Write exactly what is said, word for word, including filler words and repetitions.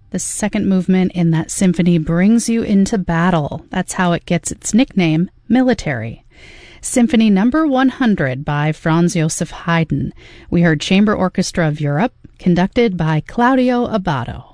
The second movement in that symphony brings you into battle. That's how it gets its nickname, military. Symphony number one hundred by Franz Joseph Haydn. We heard Chamber Orchestra of Europe, conducted by Claudio Abbado.